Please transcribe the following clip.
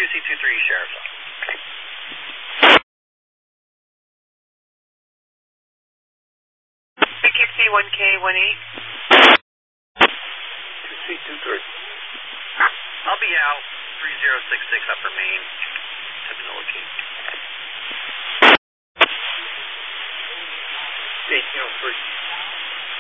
2C23 Sheriff's. BQC1K18. 2C23. I'll be out 3066 Upper Main. Tipping the locate. 1803.